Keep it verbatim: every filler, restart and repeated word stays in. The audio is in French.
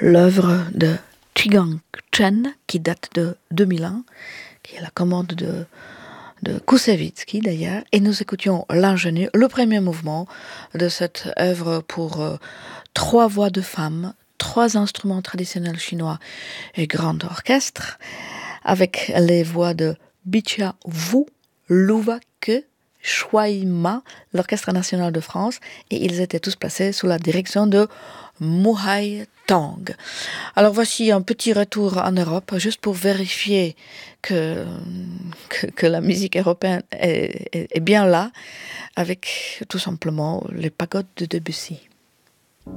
l'œuvre de Chigang Chen, qui date de deux mille un, qui est la commande de, de Koussevitzky d'ailleurs, et nous écoutions l'ingénu, le premier mouvement de cette œuvre pour euh, trois voix de femmes, trois instruments traditionnels chinois et grand orchestre, avec les voix de Bicha Wu, Luva Ke, Shuai Ma, l'Orchestre national de France, et ils étaient tous placés sous la direction de Muhai Tang. Alors voici un petit retour en Europe, juste pour vérifier que, que, que la musique européenne est, est, est bien là, avec tout simplement les pagodes de Debussy.